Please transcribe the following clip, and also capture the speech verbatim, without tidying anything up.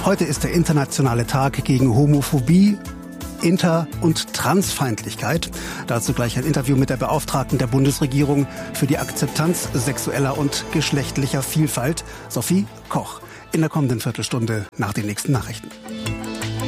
Heute ist der internationale Tag gegen Homophobie, Inter- und Transfeindlichkeit. Dazu gleich ein Interview mit der Beauftragten der Bundesregierung für die Akzeptanz sexueller und geschlechtlicher Vielfalt, Sophie Koch, in der kommenden Viertelstunde nach den nächsten Nachrichten.